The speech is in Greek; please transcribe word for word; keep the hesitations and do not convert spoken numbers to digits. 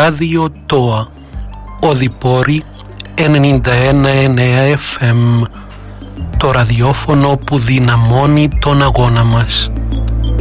ράδιο ΤΟΑ, Οδυπόρη ενενήντα ένα κόμμα εννέα εφ εμ, το ραδιόφωνο που δυναμώνει τον αγώνα μας.